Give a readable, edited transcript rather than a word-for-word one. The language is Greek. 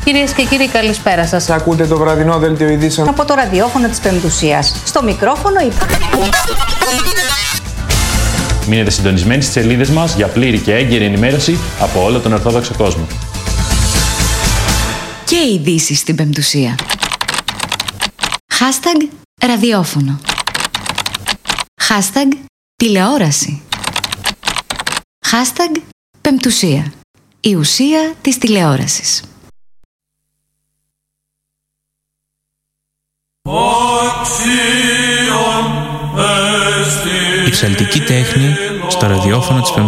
Κυρίες και κύριοι, καλησπέρα σας. Ακούτε το βραδινό δελτίο ειδήσεων από το ραδιόφωνο της Πεμπτουσίας. Στο μικρόφωνο Μείνετε συντονισμένοι στις σελίδες μας για πλήρη και έγκαιρη ενημέρωση από όλο τον Ορθόδοξο κόσμο. Και ειδήσεις στην Πεμπτουσία. Hashtag ραδιόφωνο. Hashtag τηλεόραση. Hashtag Πεμπτουσία. Η ουσία της τηλεόρασης. Η ψαλτική τέχνη στο ραδιόφωνο της Πεμπτουσίας.